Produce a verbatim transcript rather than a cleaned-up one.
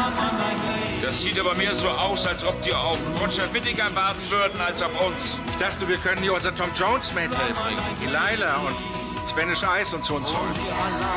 Das sieht aber mehr so aus, als ob die auf Roger Whittaker warten würden, als auf uns. Ich dachte, wir können hier unser Tom Jones Medley bringen. Die Lila und Spanish Ice und so und so.